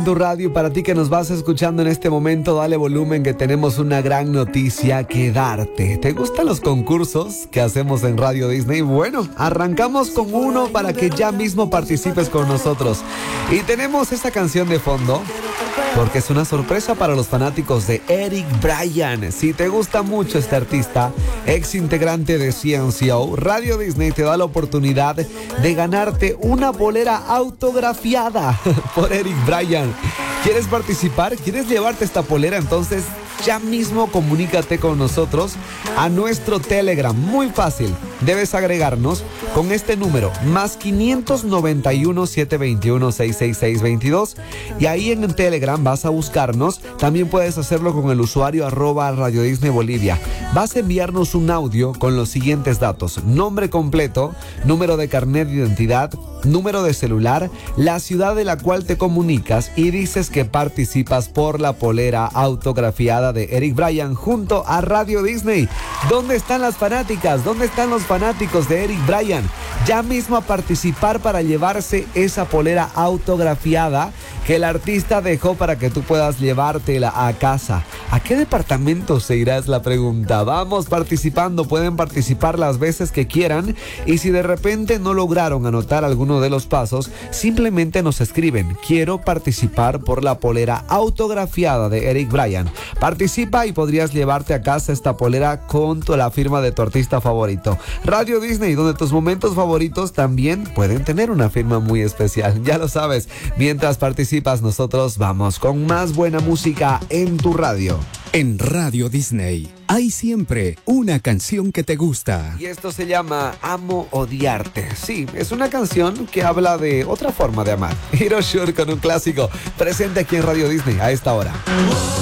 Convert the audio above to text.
Tu radio, para ti que nos vas escuchando en este momento, dale volumen que tenemos una gran noticia que darte. ¿Te gustan los concursos que hacemos en Radio Disney? Bueno, arrancamos con uno para que ya mismo participes con nosotros. Y tenemos esta canción de fondo porque es una sorpresa para los fanáticos de Eric Bryan. Si te gusta mucho este artista, ex integrante de CNCO, Radio Disney te da la oportunidad de ganarte una polera autografiada por Eric Bryan. ¿Quieres participar? ¿Quieres llevarte esta polera? Entonces ya mismo comunícate con nosotros a nuestro Telegram. Muy fácil. Debes agregarnos con este número, más 591 721 66622, y ahí en el Telegram vas a buscarnos. También puedes hacerlo con el usuario @Radio Disney Bolivia. Vas a enviarnos un audio con los siguientes datos: nombre completo, número de carnet de identidad, número de celular, la ciudad de la cual te comunicas, y dices que participas por la polera autografiada de Eric Bryan junto a Radio Disney. ¿Dónde están las fanáticas? ¿Dónde están los fanáticos de Eric Bryan? Ya mismo a participar para llevarse esa polera autografiada que el artista dejó para que tú puedas llevártela a casa. ¿A qué departamento se irá? Es la pregunta. Vamos participando, pueden participar las veces que quieran, y si de repente no lograron anotar alguno de los pasos, simplemente nos escriben: quiero participar por la polera autografiada de Eric Bryan. Participa y podrías llevarte a casa esta polera con la firma de tu artista favorito. Radio Disney, donde tus momentos favoritos también pueden tener una firma muy especial. Ya lo sabes. Mientras participas, nosotros vamos con más buena música en tu radio. En Radio Disney hay siempre una canción que te gusta. Y esto se llama Amo Odiarte. Sí, es una canción que habla de otra forma de amar. Hiroshur con un clásico presente aquí en Radio Disney a esta hora.